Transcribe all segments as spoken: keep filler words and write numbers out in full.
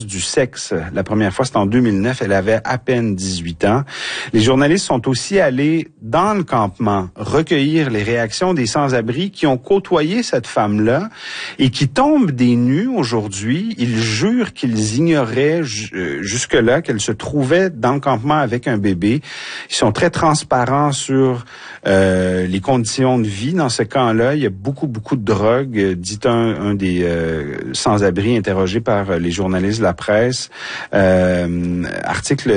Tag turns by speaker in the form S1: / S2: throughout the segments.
S1: du sexe. La première fois, c'était en deux mille neuf. Elle avait à peine dix-huit ans. Les journalistes sont aussi allés dans le campement recueillir les réactions des sans-abri qui ont côtoyé cette femme-là et qui tombent des nues aujourd'hui. Ils jurent qu'ils ignoraient jusque-là qu'elle se trouvait dans le campement avec un bébé. Ils sont très transparents sur euh, les conditions de vie dans ce camp-là. Il y a beaucoup, beaucoup de drogue, dit un, un des euh, sans-abri interrogés par les journalistes de la presse. Euh, article,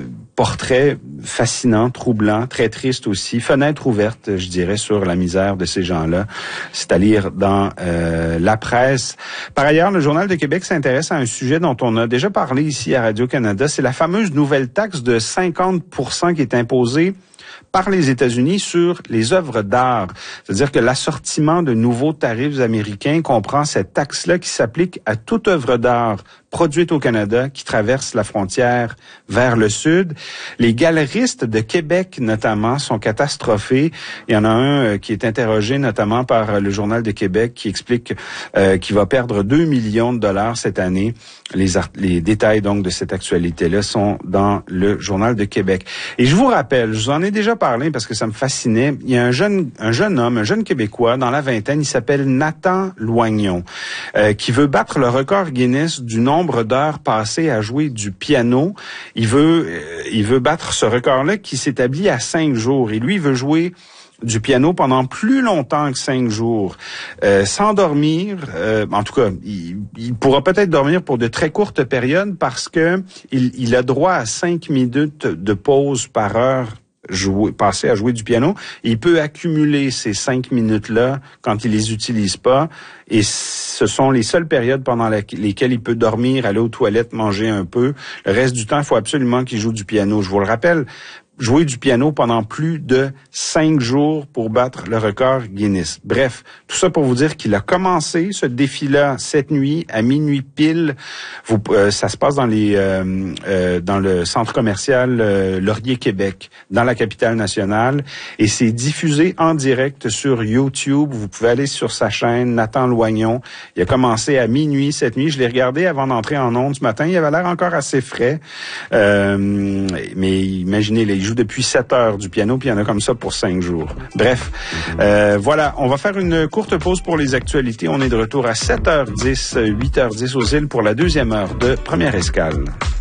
S1: portrait fascinant, troublant, très triste aussi. Fenêtre ouverte, je dirais, sur la misère de ces gens-là. C'est à lire dans euh, la presse. Par ailleurs, le Journal de Québec s'intéresse à un sujet dont on a déjà parlé ici à Radio-Canada. C'est la fameuse nouvelle taxe de cinquante pour cent qui est imposée par les États-Unis sur les œuvres d'art. C'est-à-dire que l'assortiment de nouveaux tarifs américains comprend cette taxe-là qui s'applique à toute œuvre d'art produite au Canada qui traverse la frontière vers le sud. Les galeristes de Québec, notamment, sont catastrophés. Il y en a un euh, qui est interrogé notamment par euh, le Journal de Québec qui explique euh, qu'il va perdre deux millions de dollars cette année. Les, art- les détails donc de cette actualité-là sont dans le Journal de Québec. Et je vous rappelle, je vous en ai déjà parlé parce que ça me fascinait, il y a un jeune, un jeune homme, un jeune Québécois dans la vingtaine, il s'appelle Nathan Loignon, euh, qui veut battre le record Guinness du nombre d'heures passées à jouer du piano. Il veut, euh, il veut battre ce record-là qui s'établit à cinq jours. Et lui, il veut jouer du piano pendant plus longtemps que cinq jours, euh, sans dormir. Euh, en tout cas, il, il pourra peut-être dormir pour de très courtes périodes parce que il, il a droit à cinq minutes de pause par heure jouer, passer à jouer du piano. Et il peut accumuler ces cinq minutes-là quand il les utilise pas. Et ce sont les seules périodes pendant la, lesquelles il peut dormir, aller aux toilettes, manger un peu. Le reste du temps, il faut absolument qu'il joue du piano. Je vous le rappelle, jouer du piano pendant plus de cinq jours pour battre le record Guinness. Bref, tout ça pour vous dire qu'il a commencé ce défi-là cette nuit à minuit pile. Vous, euh, ça se passe dans les euh, euh, dans le centre commercial euh, Laurier-Québec, dans la capitale nationale, et c'est diffusé en direct sur YouTube. Vous pouvez aller sur sa chaîne Nathan Loignon. Il a commencé à minuit cette nuit. Je l'ai regardé avant d'entrer en ondes ce matin. Il avait l'air encore assez frais, euh, mais imaginez les joue depuis sept heures du piano, puis il y en a comme ça pour cinq jours. Bref, euh, voilà, on va faire une courte pause pour les actualités. On est de retour à sept heures dix, huit heures dix aux îles pour la deuxième heure de Première Escale.